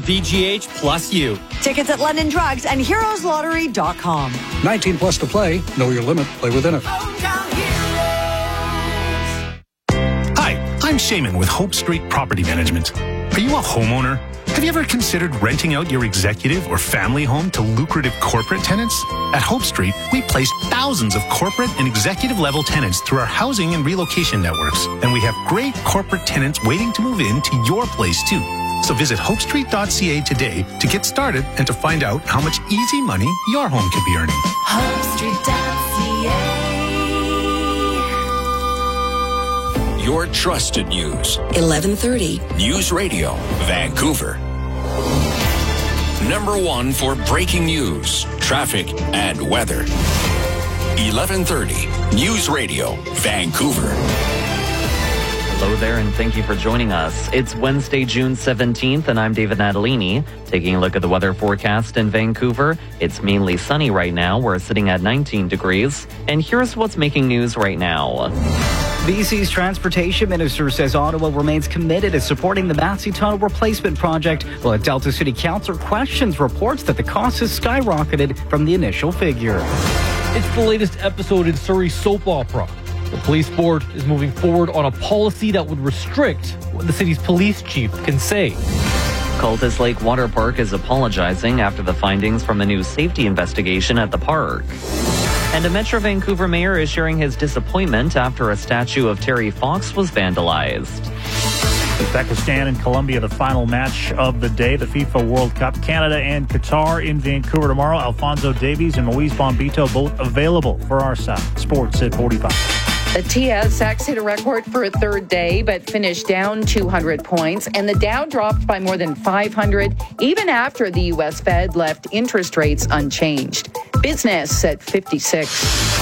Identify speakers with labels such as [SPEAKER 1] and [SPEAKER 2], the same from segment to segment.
[SPEAKER 1] VGH plus you.
[SPEAKER 2] Tickets at London Drugs and HeroesLottery.com.
[SPEAKER 3] 19 plus to play. Know your limit. Play within it.
[SPEAKER 4] Hi, I'm Shaman with Hope Street Property Management. Are you a homeowner? Have you ever considered renting out your executive or family home to lucrative corporate tenants? At Hope Street, we place thousands of corporate and executive level tenants through our housing and relocation networks. And we have great corporate tenants waiting to move in to your place too. So visit hopestreet.ca today to get started and to find out how much easy money your home could be earning.
[SPEAKER 5] hopestreet.ca.
[SPEAKER 6] Your trusted news.
[SPEAKER 5] 1130.
[SPEAKER 6] News Radio, Vancouver. Number one for breaking news, traffic, and weather. 1130. News Radio, Vancouver.
[SPEAKER 7] Hello there, and thank you for joining us. It's Wednesday, June 17th, and I'm David Natalini. Taking a look at the weather forecast in Vancouver, it's mainly sunny right now. We're sitting at 19 degrees. And here's what's making news right now.
[SPEAKER 8] BC's Transportation Minister says Ottawa remains committed to supporting the Massey Tunnel replacement project, while a Delta City Councillor questions reports that the cost has skyrocketed from the initial figure.
[SPEAKER 9] It's the latest episode in Surrey's soap opera. The police board is moving forward on a policy that would restrict what the city's police chief can say.
[SPEAKER 7] Cultus Lake Water Park is apologizing after the findings from a new safety investigation at the park. And a Metro Vancouver mayor is sharing his disappointment after a statue of Terry Fox was vandalized.
[SPEAKER 10] Uzbekistan and Colombia, the final match of the day, the FIFA World Cup. Canada and Qatar in Vancouver tomorrow. Alfonso Davies and Moise Bombito both available for our side. Sports at 45.
[SPEAKER 11] The TSX hit a record for a third day, but finished down 200 points, and the Dow dropped by more than 500, even after the U.S. Fed left interest rates unchanged. Business at 56.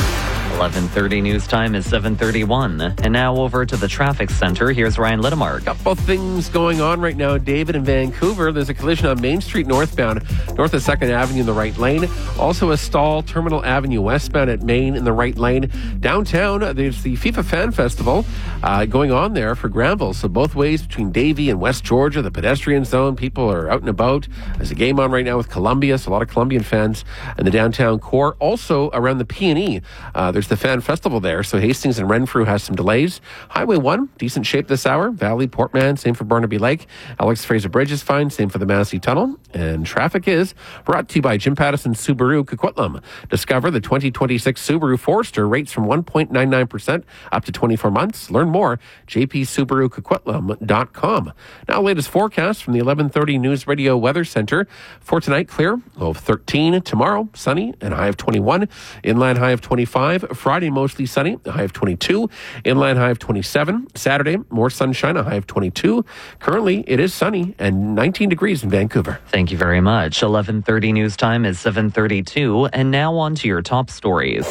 [SPEAKER 7] 11:30 news time is 7:31. And now over to the traffic center. Here's Ryan Littemark.
[SPEAKER 12] Couple things going on right now, David, in Vancouver. There's a collision on Main Street northbound, north of 2nd Avenue in the right lane. Also a stall, Terminal Avenue westbound at Main in the right lane. Downtown, there's the FIFA Fan Festival going on there for Granville. So both ways between Davie and West Georgia, the pedestrian zone, people are out and about. There's a game on right now with Columbia, so a lot of Columbian fans in the downtown core. Also around the P&E, there's the Fan Festival there, so Hastings and Renfrew has some delays. Highway 1, decent shape this hour. Valley, Portman, same for Burnaby Lake. Alex Fraser Bridge is fine, same for the Massey Tunnel. And traffic is brought to you by Jim Pattison Subaru Coquitlam. Discover the 2026 Subaru Forester, rates from 1.99% up to 24 months. Learn more, jpsubarucoquitlam.com. Now, latest forecast from the 1130 News Radio Weather Center. For tonight, clear, low of 13. Tomorrow, sunny and a high of 21. Inland high of 25. Friday, mostly sunny, a high of 22. Inland high of 27. Saturday, more sunshine, a high of 22. Currently, it is sunny and 19 degrees in Vancouver.
[SPEAKER 7] Thank you very much. 11:30 news time is 7:32. And now on to your top stories.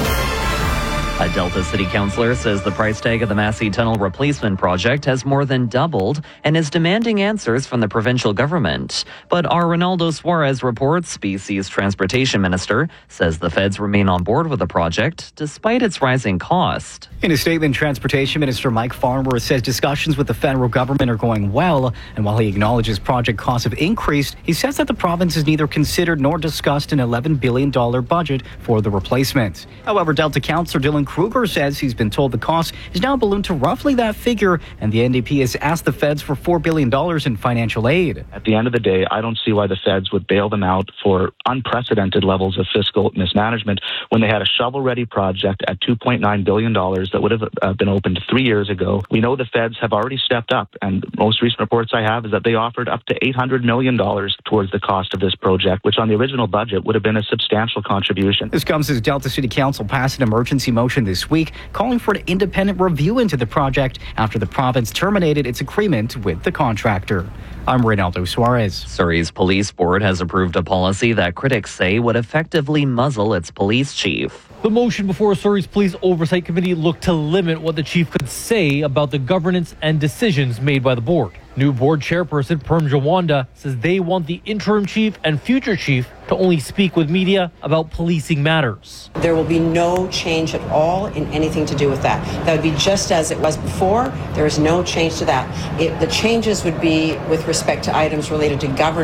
[SPEAKER 7] A Delta City Councillor says the price tag of the Massey Tunnel replacement project has more than doubled and is demanding answers from the provincial government. But our Ronaldo Suarez reports BC's Transportation Minister says the feds remain on board with the project despite its rising cost.
[SPEAKER 8] In a statement, Transportation Minister Mike Farnworth says discussions with the federal government are going well, and while he acknowledges project costs have increased, he says that the province has neither considered nor discussed an $11 billion budget for the replacement. However, Delta Councillor Dylan Kruger says he's been told the cost is now ballooned to roughly that figure, and the NDP has asked the feds for $4 billion in financial aid.
[SPEAKER 13] At the end of the day, I don't see why the feds would bail them out for unprecedented levels of fiscal mismanagement when they had a shovel-ready project at $2.9 billion that would have been opened 3 years ago. We know the feds have already stepped up, and most recent reports I have is that they offered up to $800 million towards the cost of this project, which on the original budget would have been a substantial contribution.
[SPEAKER 8] This comes as Delta City Council passed an emergency motion this week calling for an independent review into the project after the province terminated its agreement with the contractor. I'm Ronaldo Suarez.
[SPEAKER 7] Surrey's police board has approved a policy that critics say would effectively muzzle its police chief.
[SPEAKER 9] The motion before Surrey's Police Oversight Committee looked to limit what the chief could say about the governance and decisions made by the board. New board chairperson Perm Jawanda says they want the interim chief and future chief to only speak with media about policing matters.
[SPEAKER 14] There will be no change at all in anything to do with that. That would be just as it was before. There is no change to that. The changes would be with respect to items related to governance.